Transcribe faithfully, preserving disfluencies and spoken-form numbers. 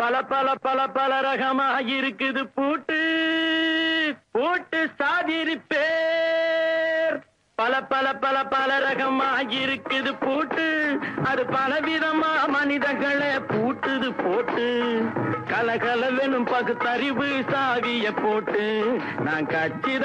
பல பல பல பல ரகமா இருக்குது பூட்டு பூட்டு சாதிருப்பேர் பல பல பல பல ரகமா இருக்குது பூட்டு அது பலவிதமா மனிதர்களை பூட்டுது போட்டு கலகலவெனும் பகுத்தறிவு சாவிய போட்டு நான் கட்சி